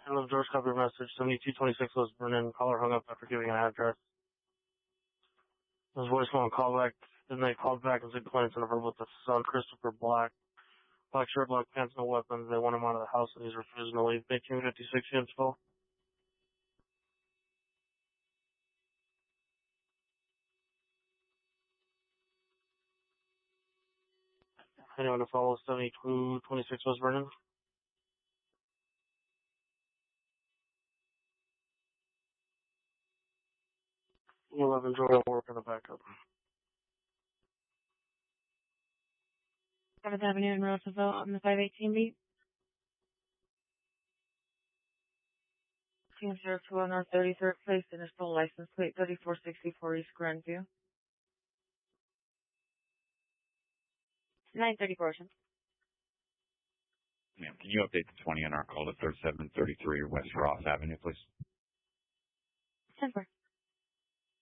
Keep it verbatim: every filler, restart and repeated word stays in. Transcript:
Hello, George, copy your message. seventy-two twenty-six was Vernon. Caller hung up after giving an address. His voicemail and call back. Then they called back and said clients in a verbal with the son, Christopher Black. Black shirt, black pants, no weapons. They want him out of the house and he's refusing to leave. eighteen fifty-six Huntsville. Anyone to follow seventy-two twenty-six West Vernon? eleven Jordan work on the backup. seventh Avenue in Roosevelt on the five eighteen beat. Team zero two one North thirty-third Place, initial license plate thirty-four sixty-four East Grandview. nine thirty portion. Ma'am, can you update the twenty on our call to thirty-seven thirty-three West Ross Avenue, please? ten four.